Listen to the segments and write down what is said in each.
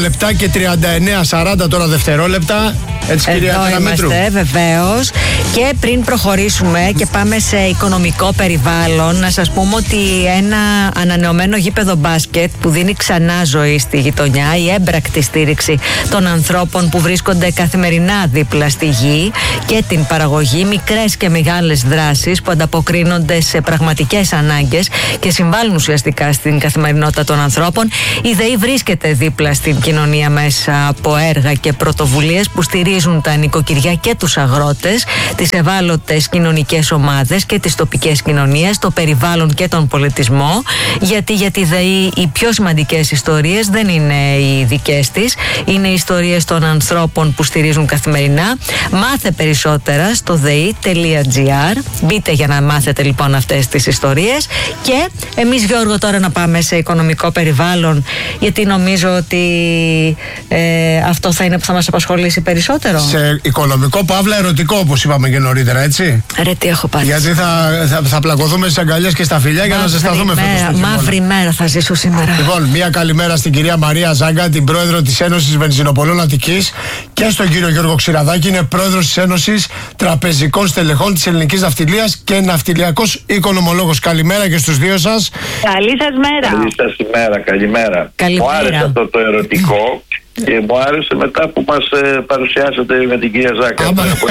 Λεπτά και 39-40 τώρα δευτερόλεπτα. Έτσι, κυρία Καλαμήτρου. Είμαστε βεβαίως. Και πριν προχωρήσουμε και πάμε σε οικονομικό περιβάλλον, να σας πούμε ότι ένα ανανεωμένο γήπεδο μπάσκετ που δίνει ξανά ζωή στη γειτονιά, η έμπρακτη στήριξη των ανθρώπων που βρίσκονται καθημερινά δίπλα στη γη και την παραγωγή, μικρές και μεγάλες δράσεις που ανταποκρίνονται σε πραγματικές ανάγκες και συμβάλλουν ουσιαστικά στην καθημερινότητα των ανθρώπων. Η ΔΕΗ βρίσκεται δίπλα στην κοινωνία μέσα από έργα και πρωτοβουλίες που στηρίζουν τα νοικοκυριά και τους αγρότες, τις ευάλωτες κοινωνικές ομάδες και τις τοπικές κοινωνίες, το περιβάλλον και τον πολιτισμό. Γιατί για τη ΔΕΗ οι πιο σημαντικές ιστορίες δεν είναι οι δικές της, είναι οι ιστορίες των ανθρώπων που στηρίζουν καθημερινά. Μάθε περισσότερα στο dei.gr. Μπείτε για να μάθετε λοιπόν αυτές τις ιστορίες. Και εμείς, Γιώργο, τώρα να πάμε σε οικονομικό περιβάλλον, γιατί νομίζω ότι αυτό θα είναι που θα μας απασχολήσει περισσότερο. Σε οικονομικό, παύλα ερωτικό, όπως είπαμε και νωρίτερα, έτσι. Ρε, τι έχω πάθει. Γιατί θα πλακωθούμε στις αγκαλιές και στα φιλιά για να ζεσταθούμε φέτος. Μαύρη μέρα θα ζήσω σήμερα. Λοιπόν, μια καλημέρα στην κυρία Μαρία Ζάγκα, την πρόεδρο της Ένωσης Βενζινοπολών Αττικής, και στον κύριο Γιώργο Ξηραδάκη, είναι πρόεδρος της Ένωσης Τραπεζικών Στελεχών της Ελληνικής Ναυτιλίας και ναυτιλιακός οικονομολόγος. Καλημέρα και στους δύο σας. Καλή σας μέρα. Καλή σας ημέρα, καλημέρα. Μου άρεσε αυτό το ερωτικό και μου άρεσε μετά που μας παρουσιάσατε με την κυρία Ζάκα.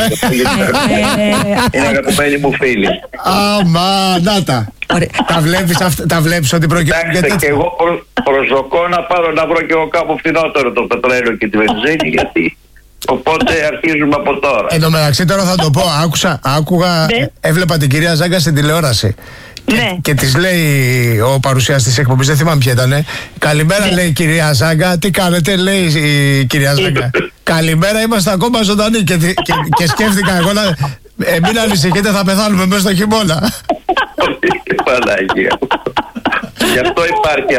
Είναι αγαπημένη μου φίλη. Αμά, τα βλέπεις ότι προκειμένου. Εντάξει, και εγώ προσδοκώ να πάρω να βρω και εγώ κάπου φθηνότερο το πετρέλαιο και τη βενζίνη, γιατί οπότε αρχίζουμε από τώρα. Εν τω μεταξύ, τώρα θα το πω, άκουγα, έβλεπα την κυρία Ζάγκα στην τηλεόραση. Και της λέει ο παρουσιαστής της εκπομπής, δεν θυμάμαι ποια ήταν. Καλημέρα, λέει η κυρία Ζάγκα. Τι κάνετε, λέει η κυρία Ζάγκα. Καλημέρα, είμαστε ακόμα ζωντανοί. Και σκέφτηκα εγώ μην ανησυχείτε, θα πεθάνουμε μέσα στο χειμώνα. Παναγία. Γι' αυτό υπάρχει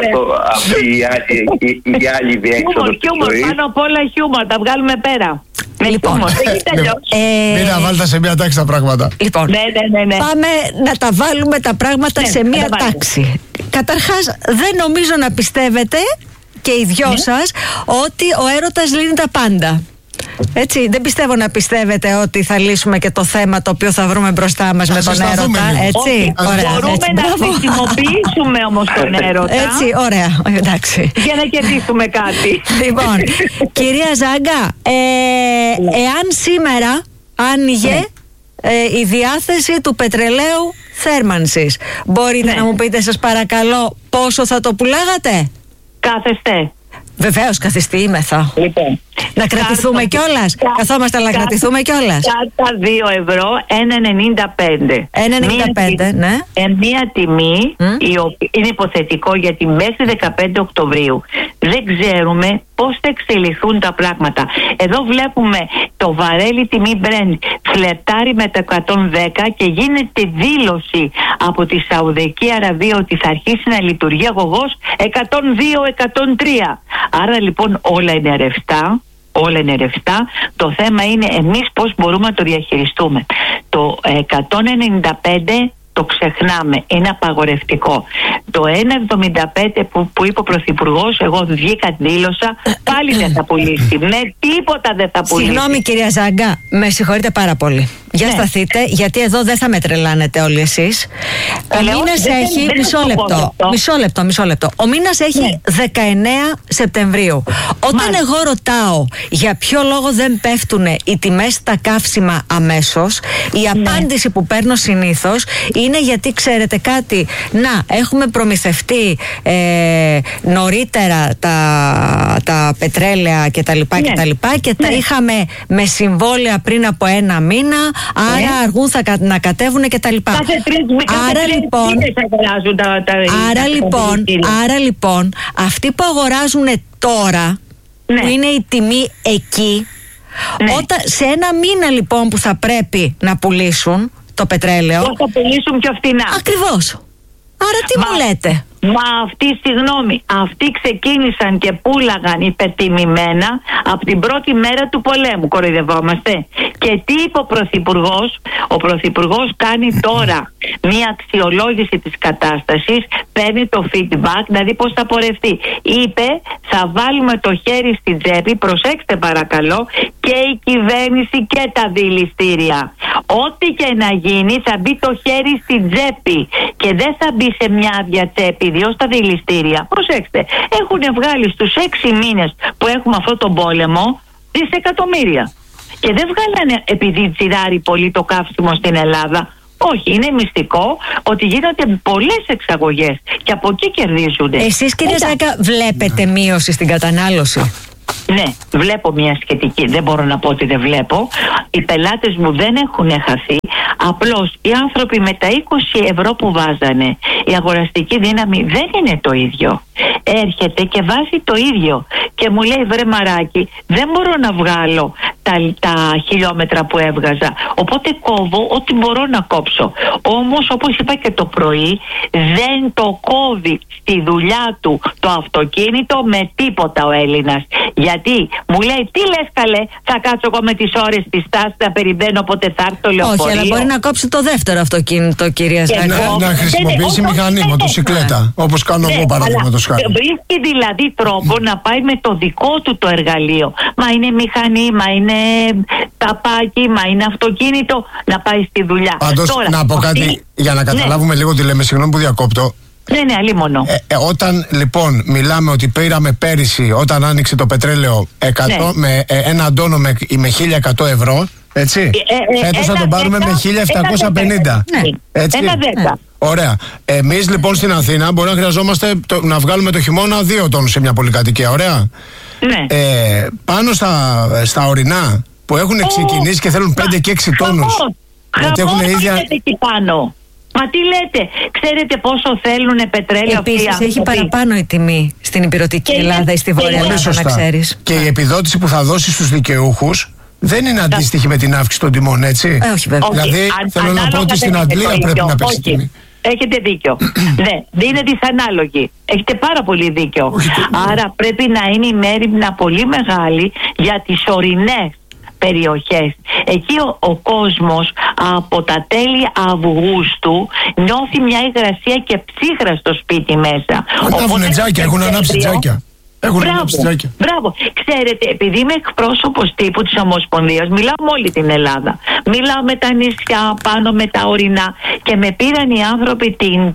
η άλλη διέξοδος της ζωής. Πάνω απ' όλα χιούμορ, τα βγάλουμε πέρα. Λοιπόν, μην τα βάλτε σε μια τάξη τα πράγματα. Λοιπόν, πάμε να τα βάλουμε τα πράγματα σε μια τάξη. Καταρχάς, δεν νομίζω να πιστεύετε και οι δυο σας ότι ο έρωτας λύνει τα πάντα. Έτσι, δεν πιστεύω να πιστεύετε ότι θα λύσουμε και το θέμα το οποίο θα βρούμε μπροστά μας με τον έρωτα. Έτσι, ωραία. Μπορούμε να χρησιμοποιήσουμε όμως τον έρωτα. Έτσι, ωραία, εντάξει. Για να κερδίσουμε κάτι. Λοιπόν, κυρία Ζάγκα, εάν σήμερα άνοιγε η διάθεση του πετρελαίου θέρμανσης, μπορείτε να μου πείτε, σας παρακαλώ, πόσο θα το πουλάγατε? Κάθεστε. Βεβαίως, καθιστήμεθα. Λοιπόν, να κρατηθούμε κιόλας. Καθόμαστε, αλλά κρατηθούμε κιόλας. Κάτω 2 ευρώ, 1,95. 1,95, ναι. Μία τιμή, είναι υποθετικό, γιατί μέχρι 15 Οκτωβρίου δεν ξέρουμε πώς θα εξελιχθούν τα πράγματα. Εδώ βλέπουμε το βαρέλι τιμή Brent φλερτάρει με τα 110 και γίνεται δήλωση από τη Σαουδική Αραβία ότι θα αρχίσει να λειτουργεί αγωγός 102-103. Άρα λοιπόν όλα είναι ρευστά. Όλα είναι ρευστά. Το θέμα είναι εμείς πώς μπορούμε να το διαχειριστούμε. Το 195 το ξεχνάμε, είναι απαγορευτικό. Το 1,75 που είπε ο Πρωθυπουργός, εγώ βγήκα, δήλωσα, πάλι δεν θα πουλήσει. Με τίποτα δεν θα πουλήσει. Συγγνώμη, κυρία Ζάγκα, με συγχωρείτε πάρα πολύ. Για σταθείτε, γιατί εδώ δεν θα με τρελάνετε όλοι εσείς. Ο μήνας έχει. Μισό λεπτό. Ο μήνας έχει 19 Σεπτεμβρίου. Όταν εγώ ρωτάω για ποιο λόγο δεν πέφτουν οι τιμές στα καύσιμα αμέσως, η απάντηση που παίρνω συνήθως είναι γιατί, ξέρετε κάτι, έχουμε προμηθευτεί νωρίτερα τα πετρέλαια κτλ. Και τα είχαμε με συμβόλαια πριν από 1 μήνα. Άρα αργούν να κατέβουν και τα λοιπά. Άρα λοιπόν αυτοί που αγοράζουν τώρα, που είναι η τιμή εκεί, όταν, σε 1 μήνα λοιπόν που θα πρέπει να πουλήσουν το πετρέλαιο, θα πουλήσουν πιο φθηνά. Ακριβώς. Άρα τι μου λέτε? Μα αυτοί ξεκίνησαν και πούλαγαν υπερτιμημένα από την πρώτη μέρα του πολέμου. Κοροϊδευόμαστε. Και τι είπε ο Πρωθυπουργός? Ο Πρωθυπουργός κάνει τώρα μία αξιολόγηση της κατάστασης, παίρνει το feedback να δει πώς θα πορευτεί. Είπε, θα βάλουμε το χέρι στην τσέπη, προσέξτε παρακαλώ, και η κυβέρνηση και τα δηληστήρια. Ό,τι και να γίνει θα μπει το χέρι στην τσέπη και δεν θα μπει σε μια άδεια τσέπη, διότι τα δηληστήρια, προσέξτε, έχουν βγάλει στους 6 μήνες που έχουμε αυτό τον πόλεμο δισεκατομμύρια. Και δεν βγάλανε επειδή τσιράρει πολύ το καύσιμο στην Ελλάδα. Όχι, είναι μυστικό ότι γίνονται πολλές εξαγωγές και από εκεί κερδίζονται. Εσείς, κυρία Ζάγκα, βλέπετε μείωση στην κατανάλωση? Ναι, βλέπω μια σχετική. Δεν μπορώ να πω ότι δεν βλέπω. Οι πελάτες μου δεν έχουν χαθεί. Απλώς οι άνθρωποι με τα 20 ευρώ που βάζανε, η αγοραστική δύναμη δεν είναι το ίδιο. Έρχεται και βάζει το ίδιο και μου λέει, βρε μαράκι, δεν μπορώ να βγάλω τα χιλιόμετρα που έβγαζα, οπότε κόβω ό,τι μπορώ να κόψω. Όμως, όπως είπα και το πρωί, δεν το κόβει στη δουλειά του το αυτοκίνητο με τίποτα ο Έλληνας. Γιατί μου λέει, τι λες καλέ, θα κάτσω εγώ με τις ώρες της στάσης να περιμένω πότε θα έρθει το λεωφορείο? Όχι, αλλά μπορεί να κόψει το δεύτερο αυτοκίνητο, κυρία Ζάγκα. Να χρησιμοποιήσει μηχανή, μοτοσυκλέτα, όπως κάνω εγώ παραδείγματος χάρη. Βρίσκει δηλαδή τρόπο να πάει με το δικό του το εργαλείο. Μα είναι μηχανή, μα είναι ταπάκι, μα είναι αυτοκίνητο, να πάει στη δουλειά. Πάντως, τώρα, να πω κάτι για να καταλάβουμε λίγο τι λέμε, συγγνώμη που διακόπτω. Ναι, αλίμονο. Όταν λοιπόν μιλάμε ότι πήραμε πέρυσι, όταν άνοιξε το πετρέλαιο 100, με ένα τόνο με 1.100 ευρώ, έτσι, φέτος θα τον πάρουμε με 1.750. Έτσι. Ένα 10. Ωραία. Εμείς λοιπόν στην Αθήνα μπορεί να χρειαζόμαστε να βγάλουμε το χειμώνα 2 τόνους σε μια πολυκατοικία. Ωραία. Ναι. Πάνω στα ορεινά που έχουν ξεκινήσει και θέλουν 5 και 6 τόνους. Γιατί έχουν ίδια. Εκεί πάνω. Μα τι λέτε, ξέρετε πόσο θέλουν πετρέλαιο? Επίσης έχει παραπάνω η τιμή στην υπηρετική Ελλάδα ή στη Βόρεια Ελλάδα, να ξέρεις. Και η επιδότηση που θα δώσει στους δικαιούχους δεν είναι αντίστοιχη με την αύξηση των τιμών, έτσι. Όχι, βέβαια. Δηλαδή θέλω να πω ότι στην Αγγλία πρέπει να πέσει η τιμή. Έχετε δίκιο. Ναι, είναι δυσανάλογη. Έχετε πάρα πολύ δίκιο. Άρα πρέπει να είναι η μέριμνα πολύ μεγάλη για τις ορεινές περιοχές. Εκεί ο κόσμος από τα τέλη Αυγούστου νιώθει μια υγρασία και ψύχρα στο σπίτι μέσα. Έχουν τζάκια, έχουν ανάψει τζάκια. Μπράβο. Ξέρετε, επειδή είμαι εκπρόσωπος τύπου της Ομοσπονδίας, μιλάω με όλη την Ελλάδα. Μιλάω με τα νησιά, πάνω με τα ορεινά, και με πήραν οι άνθρωποι την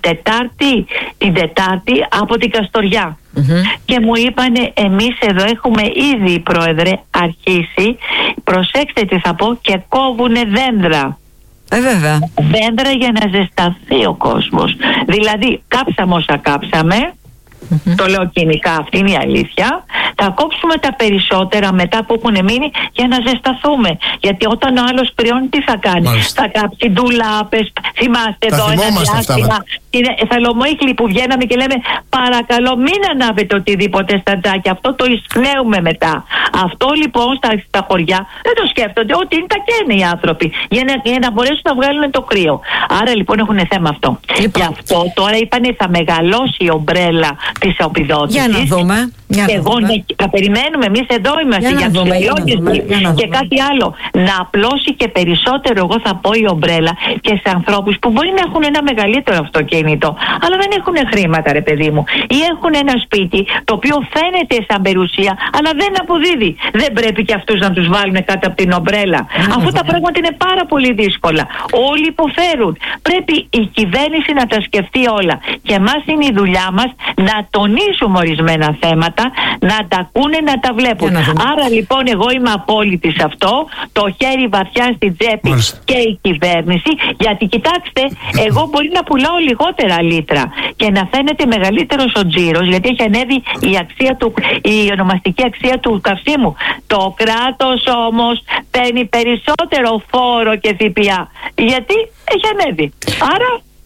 Τετάρτη από την Καστοριά. Και μου είπανε, εμείς εδώ έχουμε ήδη, πρόεδρε, αρχίσει, προσέξτε τι θα πω, και κόβουνε δέντρα. Βέβαια. Δέντρα για να ζεσταθεί ο κόσμος. Δηλαδή, κάψαμε όσα κάψαμε. Το λέω κοινικά, αυτή είναι η αλήθεια. Θα κόψουμε τα περισσότερα μετά που έχουν μείνει για να ζεσταθούμε. Γιατί όταν ο άλλος κρυώνει, τι θα κάνει? Μάλιστα. Θα κάψει ντουλάπες. Θυμάστε εδώ ένα διάστημα θαλωμοίχλοι που βγαίναμε και λέμε, παρακαλώ μην ανάβετε οτιδήποτε στα τζάκια. Αυτό το εισπνέουμε μετά. Αυτό λοιπόν στα χωριά δεν το σκέφτονται, ότι είναι τα καίνε οι άνθρωποι για να μπορέσουν να βγάλουν το κρύο. Άρα λοιπόν έχουν θέμα αυτό. Γι' αυτό τώρα είπανε θα μεγαλώσει η ομπρέλα της επιδότησης. Για να δούμε. Θα περιμένουμε, εμείς εδώ είμαστε για αξιολόγηση. Και κάτι άλλο, να απλώσει και περισσότερο, εγώ θα πω, η ομπρέλα και σε ανθρώπους που μπορεί να έχουν ένα μεγαλύτερο αυτοκίνητο, αλλά δεν έχουν χρήματα, ρε παιδί μου, ή έχουν ένα σπίτι το οποίο φαίνεται σαν περιουσία, αλλά δεν αποδίδει. Δεν πρέπει και αυτούς να τους βάλουν κάτω από την ομπρέλα. Αυτά τα πράγματα είναι πάρα πολύ δύσκολα. Όλοι υποφέρουν. Πρέπει η κυβέρνηση να τα σκεφτεί όλα. Και εμάς είναι η δουλειά μας να τονίσουμε ορισμένα θέματα, να τα ακούνε, να τα βλέπουν. Άρα λοιπόν εγώ είμαι απόλυτη σε αυτό, το χέρι βαθιά στην τσέπη. Μάλιστα. Και η κυβέρνηση, γιατί κοιτάξτε, εγώ μπορεί να πουλάω λιγότερα λίτρα και να φαίνεται μεγαλύτερος ο τζίρος, γιατί έχει ανέβει η ονομαστική αξία του καυσίμου. Το κράτος όμως παίρνει περισσότερο φόρο και ΦΠΑ, γιατί έχει ανέβει. Άρα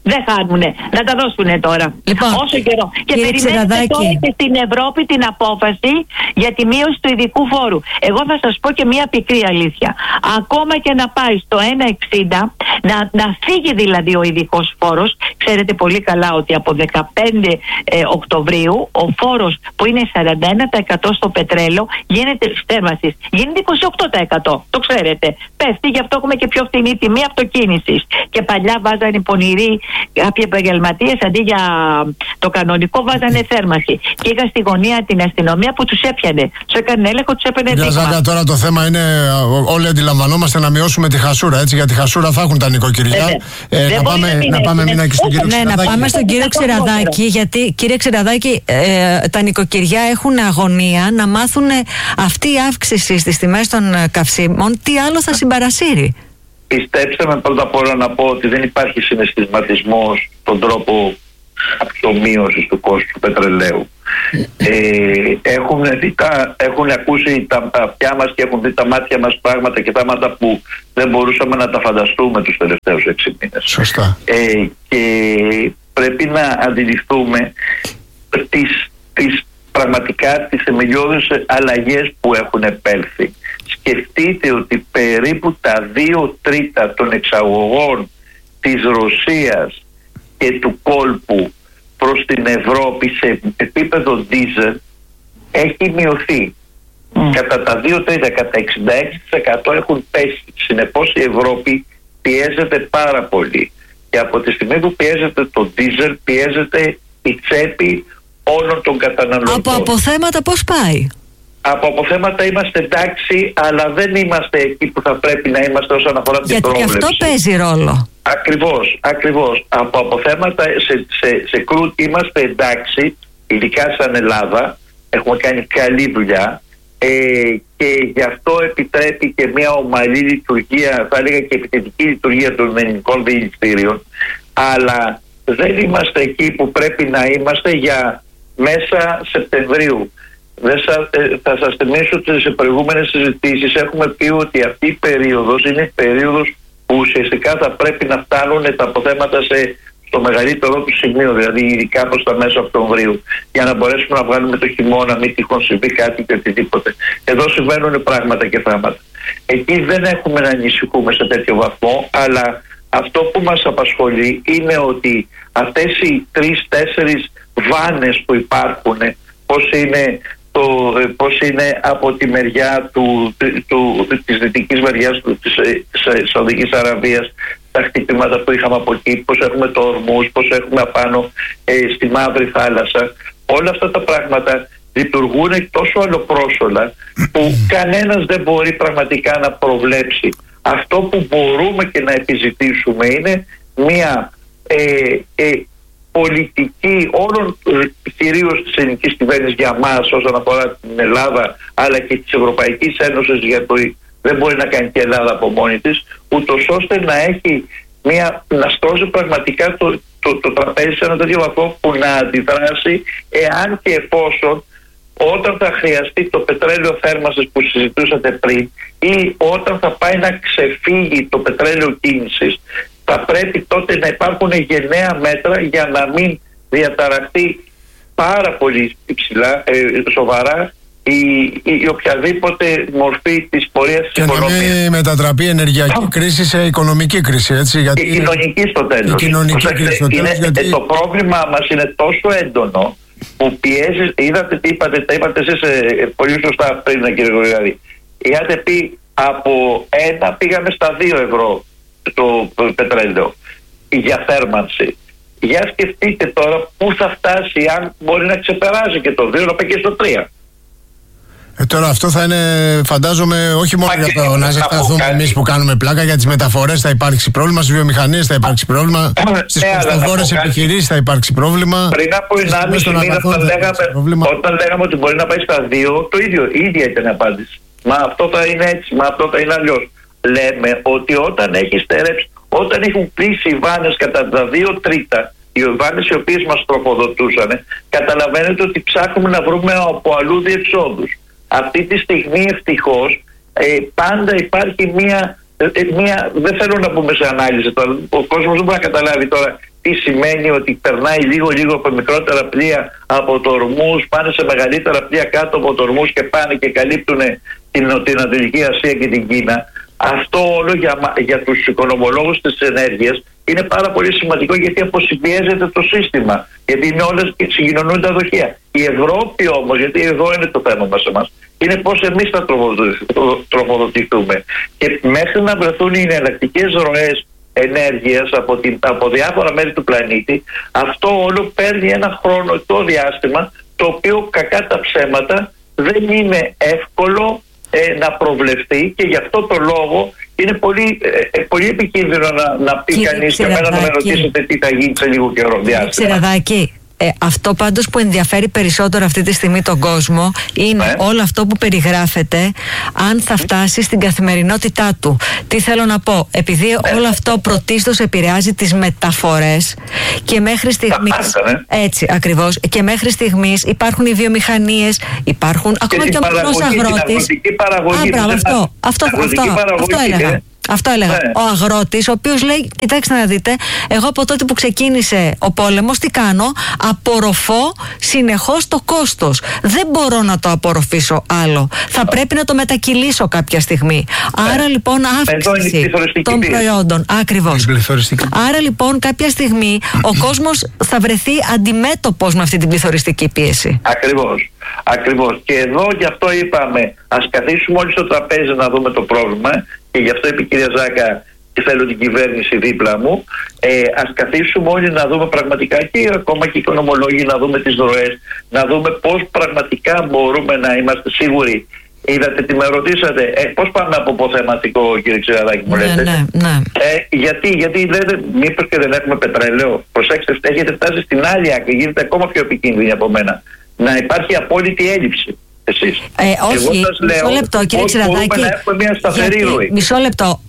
Δεν χάνουνε. Να τα δώσουνε τώρα. Λοιπόν, όσο καιρό. Και περιμένετε τώρα και στην Ευρώπη την απόφαση για τη μείωση του ειδικού φόρου. Εγώ θα σας πω και μία πικρή αλήθεια. Ακόμα και να πάει στο 1,60, να φύγει δηλαδή ο ειδικός φόρος. Ξέρετε πολύ καλά ότι από 15 Οκτωβρίου ο φόρος που είναι 41% στο πετρέλαιο γίνεται στέρμασης. Γίνεται 28%. Το ξέρετε. Πέφτει, γι' αυτό έχουμε και πιο φθηνή τιμή αυτοκίνησης. Και παλιά βάζανε πονηροί κάποιοι επαγγελματίες, αντί για το κανονικό βάζανε θέρμανση. Και είχα στη γωνία την αστυνομία που τους έπιανε. Τους έκανε έλεγχο, τους έπαιρνε δείγμα. Ζάγκα, τώρα το θέμα είναι, όλοι αντιλαμβανόμαστε, να μειώσουμε τη χασούρα. Έτσι, για τη χασούρα θα έχουν τα νοικοκυριά. Να πάμε μήνα και στον κύριο Ξηραδάκη. Να πάμε στον κύριο Ξηραδάκη, γιατί κύριε Ξηραδάκη, τα νοικοκυριά έχουν αγωνία να μάθουν αυτή η αύξηση στις τιμές των καυσίμων τι άλλο θα συμπαρασύρει. Πιστέψτε με, πρώτα απ' όλα να πω ότι δεν υπάρχει συναισθηματισμός στον τρόπο αυτομείωσης του κόστου του πετρελαίου. Έχουν ακούσει τα αυτιά μας και έχουν δει τα μάτια μας πράγματα και πράγματα που δεν μπορούσαμε να τα φανταστούμε τους τελευταίους 6 μήνες. Σωστά. Και πρέπει να αντιληφθούμε πραγματικά τις θεμελιώδεις αλλαγές που έχουν επέλθει. Σκεφτείτε ότι περίπου τα 2 τρίτα των εξαγωγών της Ρωσίας και του κόλπου προς την Ευρώπη σε επίπεδο ντίζελ έχει μειωθεί. Κατά τα 2 τρίτα, κατά 66% έχουν πέσει. Συνεπώς η Ευρώπη πιέζεται πάρα πολύ. Και από τη στιγμή που πιέζεται το ντίζελ, πιέζεται η τσέπη όλων των καταναλωτών. Από αποθέματα πώς πάει? Από αποθέματα είμαστε εντάξει, αλλά δεν είμαστε εκεί που θα πρέπει να είμαστε όσον αφορά την πρόβλεψη. Γιατί αυτό παίζει ρόλο. Ακριβώς. Από αποθέματα σε κρούτ είμαστε εντάξει, ειδικά σαν Ελλάδα. Έχουμε κάνει καλή δουλειά και γι' αυτό επιτρέπει και μια ομαλή λειτουργία, θα έλεγα και επιθετική λειτουργία των ελληνικών διοικητήριων. Αλλά δεν είμαστε εκεί που πρέπει να είμαστε για μέσα Σεπτεμβρίου. Θα σας θυμίσω ότι σε προηγούμενες συζητήσεις έχουμε πει ότι αυτή η περίοδος είναι περίοδος που ουσιαστικά θα πρέπει να φτάνουν τα αποθέματα στο μεγαλύτερο του σημείο, δηλαδή ειδικά προς τα μέσα Οκτωβρίου, για να μπορέσουμε να βγάλουμε το χειμώνα, μην τυχόν συμβεί κάτι και οτιδήποτε. Εδώ συμβαίνουν πράγματα και θάματα. Εκεί δεν έχουμε να ανησυχούμε σε τέτοιο βαθμό, αλλά αυτό που μας απασχολεί είναι ότι αυτές οι 3-4 βάνες που υπάρχουν, πώς είναι από τη μεριά της δυτικής μεριάς της Σαουδικής Αραβίας, τα χτυπήματα που είχαμε από εκεί, πώς έχουμε το Ορμούς, πώς έχουμε απάνω στη Μαύρη Θάλασσα. Όλα αυτά τα πράγματα λειτουργούν τόσο αλλοπρόσωλα που κανένας δεν μπορεί πραγματικά να προβλέψει. Αυτό που μπορούμε και να επιζητήσουμε είναι μια πολιτική όλων, κυρίως της ελληνικής κυβέρνησης για μας όσον αφορά την Ελλάδα, αλλά και της Ευρωπαϊκής Ένωσης, γιατί δεν μπορεί να κάνει και η Ελλάδα από μόνη της, ούτως ώστε να έχει να στρώσει πραγματικά το τραπέζι σε ένα τέτοιο βαθμό που να αντιδράσει εάν και εφόσον όταν θα χρειαστεί το πετρέλαιο θέρμανσης που συζητούσατε πριν ή όταν θα πάει να ξεφύγει το πετρέλαιο κίνησης, θα πρέπει τότε να υπάρχουν γενναία μέτρα για να μην διαταραχθεί πάρα πολύ υψηλά, σοβαρά η οποιαδήποτε μορφή της πορείας της οικονομίας. Και να μην μετατραπεί ενεργειακή κρίση σε οικονομική κρίση, έτσι. Γιατί η κοινωνική στο τέλος. Το πρόβλημα μας είναι τόσο έντονο που πιέζει, είδατε τι είπατε, τα είπατε εσείς πολύ σωστά πριν, κύριε Γρηγοράκη. Είχατε πει από 1 πήγαμε στα 2 ευρώ το πετρέλαιο για θέρμανση. Για σκεφτείτε τώρα πού θα φτάσει, αν μπορεί να ξεπεράσει και το 2, να πάει και στο 3. Τώρα αυτό θα είναι, φαντάζομαι, όχι μόνο για το να ζεσταθούμε εμείς που κάνουμε πλάκα, για τις μεταφορές θα υπάρξει πρόβλημα, στις βιομηχανίες θα υπάρξει πρόβλημα, στις κοστοβόρες επιχειρήσεις θα υπάρξει πρόβλημα. Πριν από 1,5 μήνα όταν λέγαμε ότι μπορεί να πάει στα 2, η ίδια ήταν η απάντηση. Μα αυτό θα είναι έτσι, μα αυτό θα είναι αλλιώς. Λέμε ότι όταν έχει στερέψει, όταν έχουν κλείσει οι βάνες κατά τα 2 τρίτα, οι βάνες οι οποίες μας τροφοδοτούσαν, καταλαβαίνετε ότι ψάχνουμε να βρούμε από αλλού διεξόδους. Αυτή τη στιγμή ευτυχώς πάντα υπάρχει μια, δεν θέλω να πούμε σε ανάλυση τώρα, ο κόσμος δεν μπορεί να καταλάβει τώρα τι σημαίνει ότι περνάει λίγο από μικρότερα πλοία από το Ορμούζ, πάνε σε μεγαλύτερα πλοία κάτω από το Ορμούζ και πάνε και καλύπτουν την Ανατολική Ασία και την Κίνα. Αυτό όλο για τους οικονομολόγους της ενέργειας είναι πάρα πολύ σημαντικό, γιατί αποσυμπιέζεται το σύστημα, γιατί είναι όλες και συγκοινωνούν τα δοχεία. Η Ευρώπη όμως, γιατί εδώ είναι το θέμα μας εμάς, είναι πώς εμείς θα τροφοδοτηθούμε. Και μέχρι να βρεθούν οι εναλλακτικές ροές ενέργειας από διάφορα μέρη του πλανήτη, αυτό όλο παίρνει ένα χρονικό διάστημα, το οποίο κακά τα ψέματα δεν είναι εύκολο να προβλεφθεί, και γι' αυτό το λόγο είναι πολύ επικίνδυνο να πει κανείς και εμένα να με ρωτήσετε τι θα γίνει σε λίγο καιρό διάστημα. Αυτό πάντως που ενδιαφέρει περισσότερο αυτή τη στιγμή τον κόσμο είναι όλο αυτό που περιγράφεται, αν θα φτάσει στην καθημερινότητά του. Τι θέλω να πω, επειδή όλο αυτό πρωτίστως επηρεάζει τις μεταφορές και μέχρι στιγμής, έτσι ακριβώς, και μέχρι στιγμής υπάρχουν οι βιομηχανίες, υπάρχουν ακόμα και ο μικρός αγρότης. Αυτό έλεγα. Ο αγρότης, ο οποίος λέει, κοιτάξτε να δείτε, εγώ από τότε που ξεκίνησε ο πόλεμος, τι κάνω? Απορροφώ συνεχώς το κόστος. Δεν μπορώ να το απορροφήσω άλλο. Θα πρέπει να το μετακυλήσω κάποια στιγμή. Άρα λοιπόν αύξηση των προϊόντων. Ακριβώς. Άρα λοιπόν κάποια στιγμή ο κόσμος θα βρεθεί αντιμέτωπος με αυτή την πληθωριστική πίεση. Ακριβώς. Και εδώ γι' αυτό είπαμε, ας καθίσουμε όλοι στο τραπέζι να δούμε το πρόβλημα, και γι' αυτό είπε η κυρία Ζάκα και θέλω την κυβέρνηση δίπλα μου. Ας καθίσουμε όλοι να δούμε πραγματικά, και ακόμα και οι οικονομολόγοι, να δούμε τις ροές, να δούμε πώς πραγματικά μπορούμε να είμαστε σίγουροι. Είδατε τι με ρωτήσατε, πώς πάμε από αποθεματικό, κύριε Ξηραδάκη, μου λέτε? Ναι. Γιατί λέτε μήπως και δεν έχουμε πετρέλαιο? Προσέξτε, έχετε φτάσει στην άλλη άκρη, γίνεται ακόμα πιο επικίνδυνη από μένα. Να υπάρχει απόλυτη έλλειψη. Εσείς. Όχι, μισό λεπτό, κύριε Ξηραδάκη. Να έχουμε μια σταθερή ροή. Μισό λεπτό.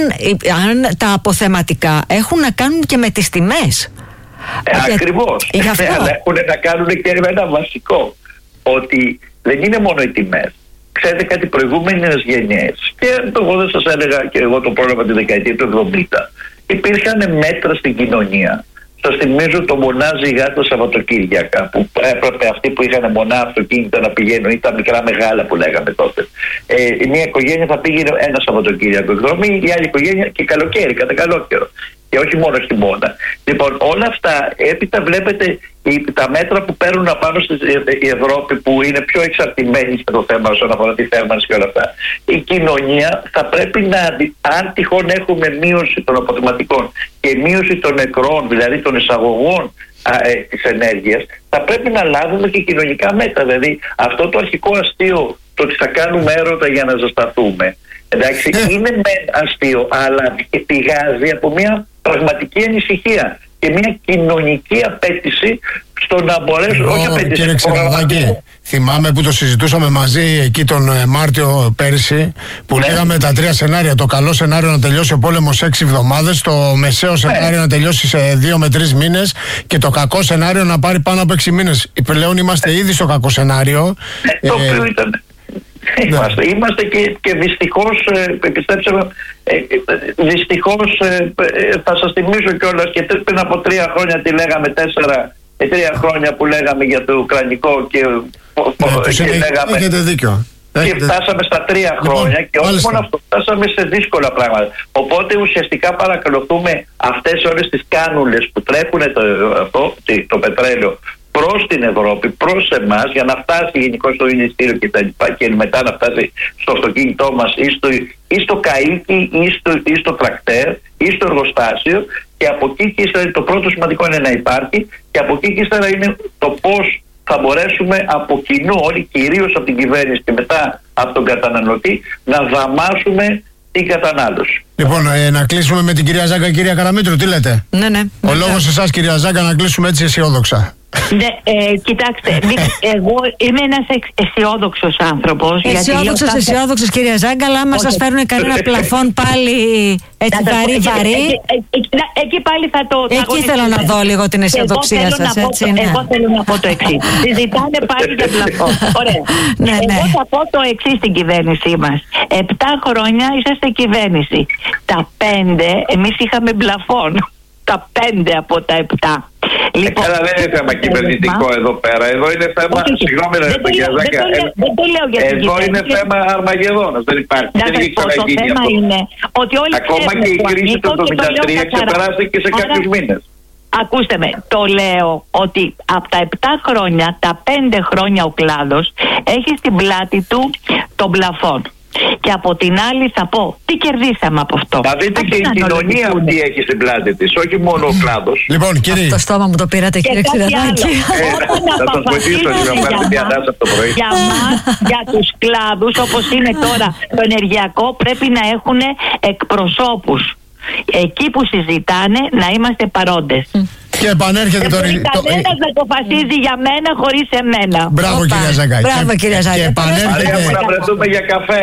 Αν τα αποθεματικά έχουν να κάνουν και με τις τιμές. Ακριβώς. Αλλά έχουν να κάνουν και με ένα βασικό. Ότι δεν είναι μόνο οι τιμές. Ξέρετε κάτι, προηγούμενες γενιές, και εγώ δεν σας έλεγα, και εγώ το πρόλαβα τη δεκαετία του 70, υπήρχαν μέτρα στην κοινωνία. Σας θυμίζω το μονά ζυγά τα Σαββατοκύριακα, που έπρεπε αυτοί που είχαν μονά αυτοκίνητα να πηγαίνουν, ή τα μικρά μεγάλα που λέγαμε τότε. Μια οικογένεια θα πήγαινε ένα Σαββατοκύριακο εκδρομή, η άλλη οικογένεια και καλοκαίρι, κατά καλό καιρό. Και όχι μόνο χειμώνα. Λοιπόν, όλα αυτά, έπειτα βλέπετε τα μέτρα που παίρνουν απάνω στην Ευρώπη, που είναι πιο εξαρτημένη για το θέμα όσον αφορά τη θέρμανση και όλα αυτά. Η κοινωνία θα πρέπει να, αν τυχόν έχουμε μείωση των αποθεματικών και μείωση των νεκρών, δηλαδή των εισαγωγών της ενέργειας, θα πρέπει να λάβουμε και κοινωνικά μέτρα. Δηλαδή αυτό το αρχικό αστείο, το ότι θα κάνουμε έρωτα για να ζεσταθούμε, εντάξει, είναι αστείο, αλλά πηγάζει από μια πραγματική ανησυχία και μια κοινωνική απέτηση στο να μπορέσουν. Όχι απέτηση. Κύριε Ξηραδάκη, θυμάμαι που το συζητούσαμε μαζί εκεί τον Μάρτιο πέρυσι, που λέγαμε τα τρία σενάρια. Το καλό σενάριο να τελειώσει ο πόλεμος σε 6 εβδομάδες, το μεσαίο σενάριο να τελειώσει σε 2 με 3 μήνες και το κακό σενάριο να πάρει πάνω από 6 μήνες. Πλέον είμαστε ήδη στο κακό σενάριο. Το οποίο ήταν. Είμαστε και δυστυχώς, πιστέψτε με, δυστυχώς θα σας θυμίσω κιόλας, και πριν από 3 χρόνια τι λέγαμε, 3 χρόνια που λέγαμε για το ουκρανικό και λέγαμε. Έχετε δίκιο. Και φτάσαμε στα 3 χρόνια, και όχι μόνο αυτό, φτάσαμε σε δύσκολα πράγματα. Οπότε ουσιαστικά παρακολουθούμε αυτές όλες τις κάνουλες που τρέχουν το πετρέλαιο προς την Ευρώπη, προς εμάς, για να φτάσει γενικώς στο εινιστήριο και τα λοιπά, και μετά να φτάσει στο αυτοκίνητό μας ή στο καΐκι ή στο τρακτέρ ή στο εργοστάσιο, και από εκεί και ύστερα το πρώτο σημαντικό είναι να υπάρχει, και από εκεί και ύστερα είναι το πώς θα μπορέσουμε από κοινού όλοι, κυρίως από την κυβέρνηση και μετά από τον καταναλωτή, να δαμάσουμε την κατανάλωση. Λοιπόν, να κλείσουμε με την κυρία Ζάγκα. Κυρία Καραμήτρου, τι λέτε? Ναι. Ο λόγος σε εσάς, κυρία Ζάγκα, να κλείσουμε έτσι αισιόδοξα. Ναι, κοιτάξτε, εγώ είμαι ένας αισιόδοξος άνθρωπος. Αισιόδοξος, κυρία Ζάγκα, αλλά άμα σας φέρουν κανένα πλαφόν πάλι έτσι βαρύ. Εκεί πάλι θα το. Εκεί θέλω να δω λίγο την αισιοδοξία σας. Εγώ θέλω να πω το εξής. Συζητάνε πάλι για πλαφόν. Ωραία. Εγώ θα πω το εξής στην κυβέρνησή μας. 7 χρόνια είσαστε κυβέρνηση. Τα 5 εμείς είχαμε πλαφόν. τα 5 από τα 7. Λοιπόν, καλά, δεν είναι θέμα κυβερνητικό εδώ πέρα. Εδώ είναι θέμα. Συγγνώμη, δεν το λέω για την εδώ είναι θέμα Αρμαγεδόνας. Δεν υπάρχει. Δεν έχει ξαναγίνει αυτό. Ακόμα και η κρίση του 1973 ξεπεράστηκε σε κάποιους μήνες. Ακούστε με, το λέω ότι από τα 7 χρόνια, τα 5 χρόνια ο κλάδος έχει στην πλάτη του τον πλαφόν. Και από την άλλη θα πω, τι κερδίσαμε από αυτό. Θα δείτε και η κοινωνία αυτή έχει στην πλάτη της, όχι μόνο ο κλάδος. Λοιπόν, κύριε. Το στόμα μου το πήρατε, κύριε Ξηραδάκη. Θα σας βοηθήσω να πάρετε μια τάσα από το πρωί. Για μας, για τους κλάδους, όπως είναι τώρα το ενεργειακό, πρέπει να έχουν εκπροσώπους. Εκεί που συζητάνε να είμαστε παρόντες. Και επανέρχεται το κανένας να το φασίζει για μένα χωρίς εμένα. Μπράβο, κυρία Ζαγκάκη. Μπράβο, κυρία Ζαγκάκη. Και επανέρχεται. Να βρεθούμε για καφέ.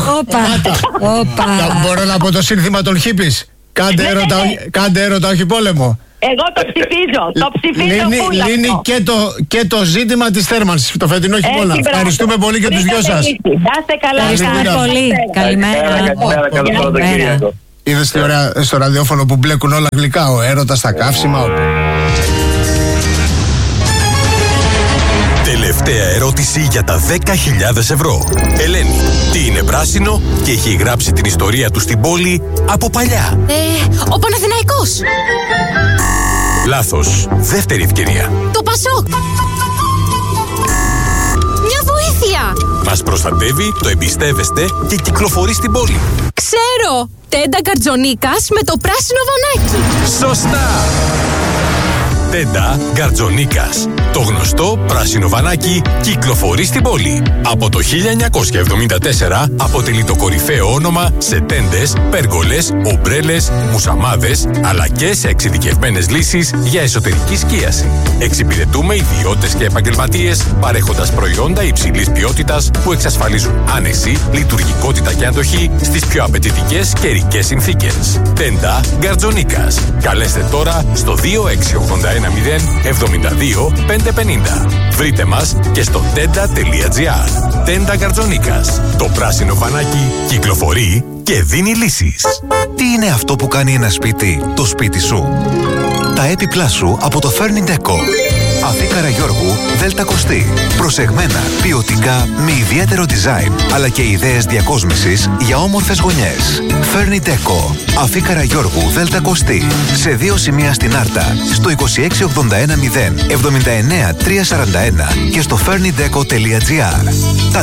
Μπορώ να πω το σύνθημα των χίπης. Κάντε έρωτα, όχι πόλεμο. Εγώ το ψηφίζω. Το ψηφίζω πουλα. Λύνει και το ζήτημα της θέρμανσης το φετινό χειμώνα. Ευχαριστούμε πολύ και τους δυο σας. Να είστε καλά. Ευχαριστούμε πολύ. Καλημέρα. Είδες τι ωραία στο ραδιόφωνο που μπλέκουν όλα γλυκά, ο έρωτας, τα καύσιμα. Τελευταία ερώτηση για τα 10.000 ευρώ. Ελένη, τι είναι πράσινο και έχει γράψει την ιστορία του στην πόλη από παλιά? Ο Παναθηναϊκός. Λάθος. Δεύτερη ευκαιρία. Το Πασόκ. Μια βοήθεια. Μας προστατεύει, το εμπιστεύεστε και κυκλοφορεί στην πόλη. Ξέρω. Τέντα Γκαρτζονίκας με το πράσινο βανάκι. Σωστά! Τέντα Γκαρτζονίκας. Το γνωστό πράσινο βανάκι κυκλοφορεί στην πόλη. Από το 1974 αποτελεί το κορυφαίο όνομα σε τέντες, πέργολες, ομπρέλες, μουσαμάδες, αλλά και σε εξειδικευμένες λύσεις για εσωτερική σκίαση. Εξυπηρετούμε ιδιώτες και επαγγελματίες παρέχοντας προϊόντα υψηλής ποιότητας που εξασφαλίζουν άνεση, λειτουργικότητα και αντοχή στις πιο απαιτητικές καιρικές συνθήκες. Τέντα Γκαρτζονίκας. Καλέστε τώρα στο 2681 072 550. Βρείτε μας και στο tenda.gr. Τέντα Γκαρτζονίκας. Το πράσινο βανάκι κυκλοφορεί και δίνει λύσεις. Τι είναι αυτό που κάνει ένα σπίτι το σπίτι σου? Τα έπιπλά σου από το Fernindeco. Αφή Καραγιώργου, Δέλτα Κωστή. Προσεγμένα, ποιοτικά, με ιδιαίτερο design, αλλά και ιδέες διακόσμησης για όμορφες γωνιές. Fernindeco. Αφή Καραγιώργου, Δέλτα Κωστή. Σε 2 σημεία στην Άρτα, στο 26810 79 341 και στο fernindeco.gr.